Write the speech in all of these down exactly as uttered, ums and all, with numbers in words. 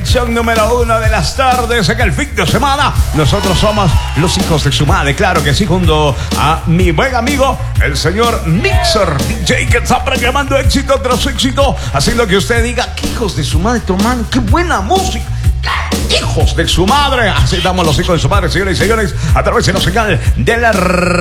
selección número uno de las tardes en el fin de semana. Nosotros somos los hijos de su madre, claro que sí, junto a mi buen amigo, el señor Mixer D J, que está proclamando éxito tras éxito, haciendo que usted diga, qué hijos de su madre, tomando, qué buena música. Hijos de su madre, así damos los hijos de su madre, señores y señores, a través de la señal de la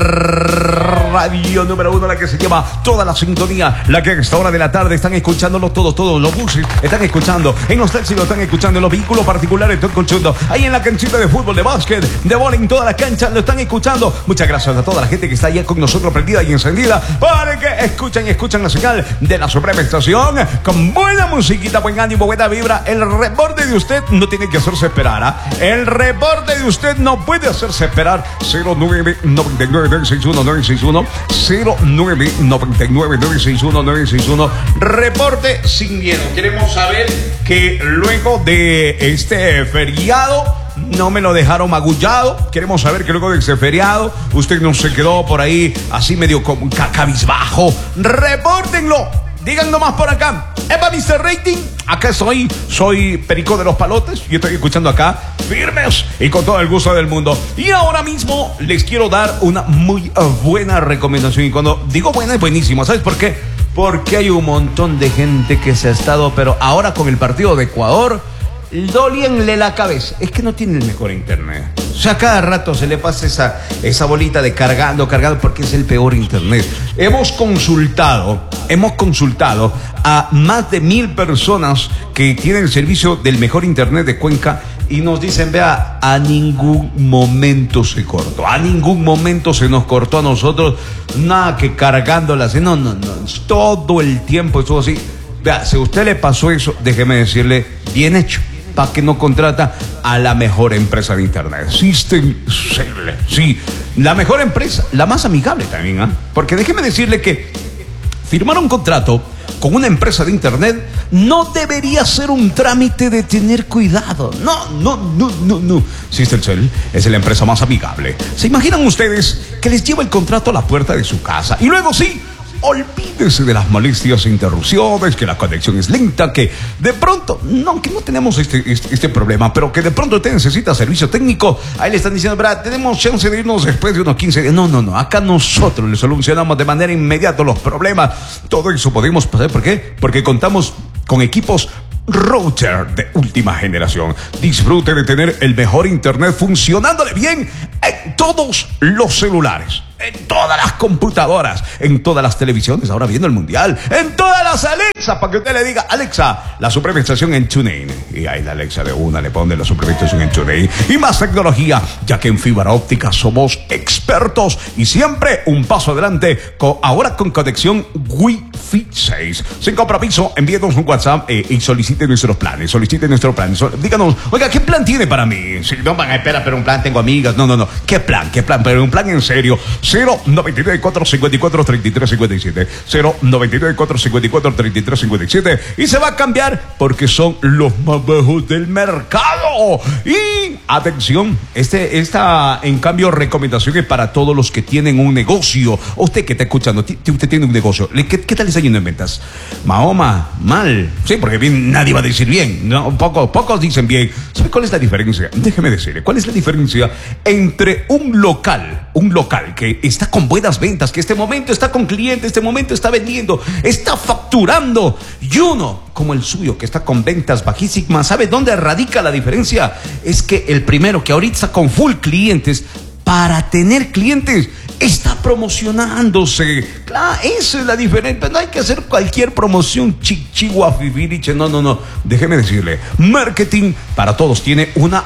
radio número uno, la que se llama Toda la Sintonía, la que a esta hora de la tarde están escuchándolo todos, todos los buses están escuchando, en los taxis lo están escuchando, en los vehículos particulares están escuchando, ahí en la canchita de fútbol, de básquet, de bola, en toda la cancha lo están escuchando. Muchas gracias a toda la gente que está allá con nosotros prendida y encendida, para que escuchen y escuchan la señal de la Suprema Estación, con buena musiquita, buen ánimo, buena vibra. El reporte de usted no tiene que hacerse esperar, ¿eh? El reporte de usted no puede hacerse esperar. Cero nueve nueve nueve seis uno nueve seis uno cero nueve nueve nueve nueve seis uno nueve seis uno. Reporte sin miedo. Queremos saber que luego de este feriado no me lo dejaron magullado. Queremos saber que luego de este feriado usted no se quedó por ahí así medio como cabizbajo. Repórtenlo. Digan nomás por acá. Epa, mister Rating, acá soy, soy Perico de los Palotes y estoy escuchando acá firmes y con todo el gusto del mundo. Y ahora mismo les quiero dar una muy buena recomendación. Y cuando digo buena es buenísima. ¿Sabes por qué? Porque hay un montón de gente que se ha estado, pero ahora con el partido de Ecuador, dolienle la cabeza. Es que no tiene el mejor internet. O sea, cada rato se le pasa esa, esa bolita de cargando, cargando, porque es el peor internet. Hemos consultado, hemos consultado a más de mil personas que tienen el servicio del mejor internet de Cuenca y nos dicen, vea, a ningún momento se cortó, a ningún momento se nos cortó a nosotros, nada que cargándolas, no, no, no, todo el tiempo estuvo así. Vea, si a usted le pasó eso, déjeme decirle, bien hecho. ¿Para que no contrata a la mejor empresa de internet? System Cell, sí, la mejor empresa, la más amigable también, ¿eh? Porque déjeme decirle que firmar un contrato con una empresa de internet no debería ser un trámite de tener cuidado. No, no, no, no, no. System Cell es la empresa más amigable. ¿Se imaginan ustedes que les lleva el contrato a la puerta de su casa? Y luego sí, olvídese de las molestias e interrupciones, que la conexión es lenta, que de pronto, no, que no tenemos este, este, este problema, pero que de pronto usted necesita servicio técnico. Ahí le están diciendo, verdad, tenemos chance de irnos después de unos quince días. No, no, no, acá nosotros le solucionamos de manera inmediata los problemas. Todo eso podemos pasar. ¿Por qué? Porque contamos con equipos router de última generación. Disfrute de tener el mejor internet funcionándole bien en todos los celulares, en todas las computadoras, en todas las televisiones, ahora viendo el mundial, en todas las Alexa, para que usted le diga, Alexa, la Suprema Estación en TuneIn. Y ahí la Alexa de una le pone la Suprema Estación en TuneIn. Y más tecnología, ya que en fibra óptica somos expertos y siempre un paso adelante, con, ahora con conexión Wi-Fi seis. Sin compromiso, envíenos un WhatsApp eh, y solicite nuestros planes, solicite nuestros planes. So, díganos, oiga, ¿qué plan tiene para mí? Si no van a esperar, pero un plan, tengo amigas. No, no, no. ¿Qué plan? ¿Qué plan? Pero un plan en serio. cero nueve nueve cuatro cinco cuatro tres tres cinco siete cero nueve nueve cuatro cinco cuatro tres tres cinco siete y se va a cambiar porque son los más bajos del mercado. Y atención, este, esta en cambio recomendación es para todos los que tienen un negocio. Usted que está escuchando, usted tiene un negocio, ¿qué, qué tal está yendo en ventas? Mahoma, mal. Sí, porque bien, nadie va a decir bien, no, pocos, pocos dicen bien. ¿Sabe cuál es la diferencia? Déjeme decirle, ¿cuál es la diferencia entre un local, un local que está con buenas ventas, que este momento está con clientes, este momento está vendiendo, está facturando, y uno como el suyo que está con ventas bajísimas? ¿Sabe dónde radica la diferencia? Es que el primero, que ahorita está con full clientes, para tener clientes está promocionándose. Claro, esa es la diferencia. No hay que hacer cualquier promoción chichigua, fifiriche. No, no, no. Déjeme decirle, Marketing para Todos tiene una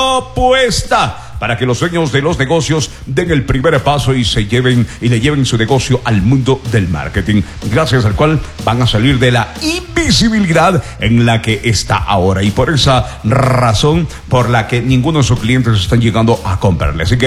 propuesta para que los dueños de los negocios den el primer paso y se lleven y le lleven su negocio al mundo del marketing, gracias al cual van a salir de la invisibilidad en la que está ahora, y por esa razón por la que ninguno de sus clientes están llegando a comprarle. Así que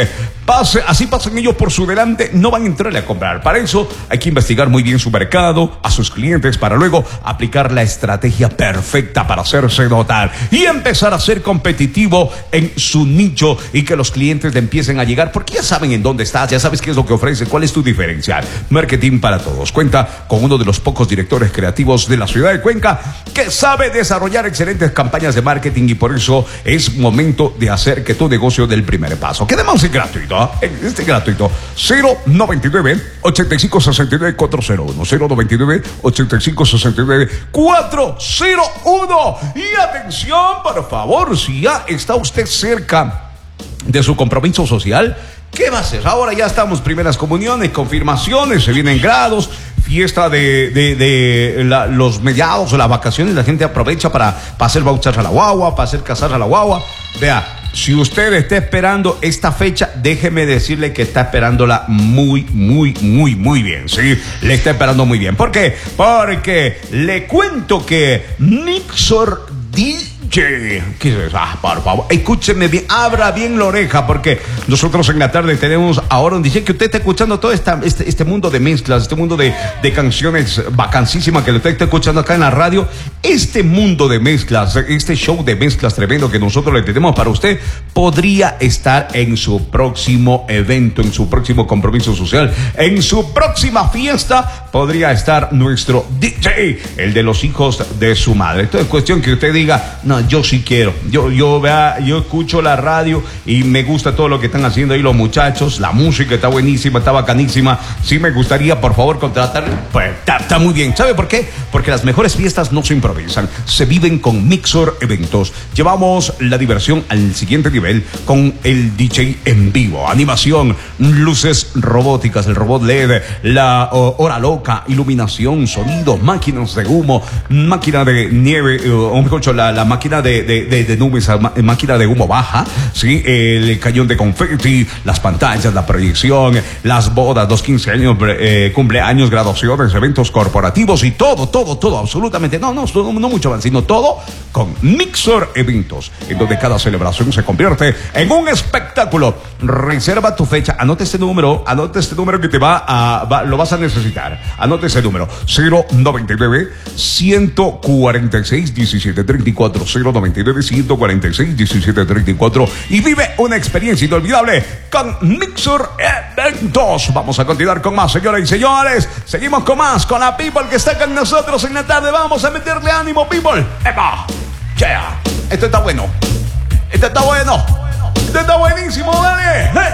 pase, así pasen ellos por su delante, no van a entrarle a comprar. Para eso hay que investigar muy bien su mercado, a sus clientes, para luego aplicar la estrategia perfecta para hacerse notar y empezar a ser competitivo en su nicho y que los clientes le empiecen a llegar, porque ya saben en dónde estás, ya sabes qué es lo que ofrece, cuál es tu diferencial. Marketing para Todos cuenta con uno de los pocos directores creativos de la ciudad de Cuenca que sabe desarrollar excelentes campañas de marketing, y por eso es momento de hacer que tu negocio dé el primer paso. Quedemos en gratuito, ¿eh? Este gratuito. cero noventa y nueve, ochenta y cinco, sesenta y nueve, cuatrocientos uno. cero noventa y nueve, ochenta y cinco, sesenta y nueve, cuatrocientos uno. Y atención, por favor, si ya está usted cerca de su compromiso social, ¿qué va a hacer? Ahora ya estamos primeras comuniones, confirmaciones, se vienen grados, fiesta de, de, de la, los mediados o las vacaciones. La gente aprovecha para, para hacer bautizar a la guagua, para hacer casar a la guagua. Vea, si usted está esperando esta fecha, déjeme decirle que está esperándola muy, muy, muy, muy bien. Sí, le está esperando muy bien. ¿Por qué? Porque le cuento que Mixor D J, ¿qué es eso? Ah, por favor, escúcheme bien, abra bien la oreja, porque nosotros en la tarde tenemos ahora un D J que usted está escuchando todo esta, este, este mundo de mezclas, este mundo de, de canciones vacancísimas que usted está escuchando acá en la radio. Este mundo de mezclas, este show de mezclas tremendo que nosotros le tenemos para usted, podría estar en su próximo evento, en su próximo compromiso social, en su próxima fiesta. Podría estar nuestro D J, el de los hijos de su madre. Esto es cuestión que usted diga, no, yo sí quiero, yo, yo, vea, yo escucho la radio y me gusta todo lo que están haciendo ahí los muchachos, la música está buenísima, está bacanísima, sí me gustaría, por favor, contratar. Pues está, está muy bien. ¿Sabe por qué? Porque las mejores fiestas no se improvisan, se viven con Mixor Eventos. Llevamos la diversión al siguiente nivel con el D J en vivo, animación, luces robóticas, el robot L E D, la oh, hora loca, iluminación, sonido, máquinas de humo, máquina de nieve, o mejor dicho, la, la máquina de, de, de, de nubes, máquina de humo baja, ¿sí? El cañón de confeti, las pantallas, la proyección, las bodas, los quince años, eh, cumpleaños, graduaciones, eventos corporativos y todo, todo, todo, absolutamente, no, no, no, no mucho más, sino todo con Mixor Eventos, en donde cada celebración se convierte en un espectáculo. Reserva tu fecha, anote este número, anote este número que te va a, va, lo vas a necesitar, anote ese número, cero noventa y nueve, ciento cuarenta y seis, diecisiete treinta y cuatro, cero noventa y nueve, ciento cuarenta y seis, diecisiete treinta y cuatro, y vive una experiencia inolvidable con Mixor Eventos. Vamos a continuar con más, señoras y señores. Seguimos con más, con la people que está con nosotros en la tarde. Vamos a meterle ánimo, people. ¡Epa! Yeah. Esto está bueno. Esto está bueno. Esto está buenísimo, dale. ¡Hey!